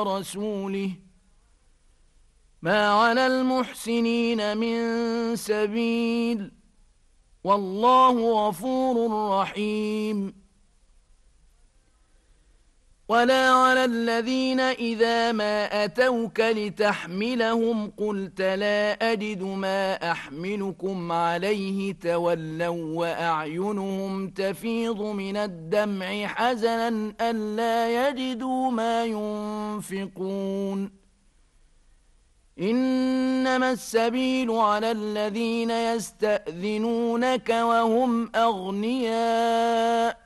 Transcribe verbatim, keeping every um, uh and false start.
ورسوله ما على المحسنين من سبيل والله غفور رحيم. ولا على الذين إذا ما أتوك لتحملهم قلت لا أجد ما أحملكم عليه تولوا وأعينهم تفيض من الدمع حزنا ألا يجدوا ما ينفقون. إنما السبيل على الذين يستأذنونك وهم أغنياء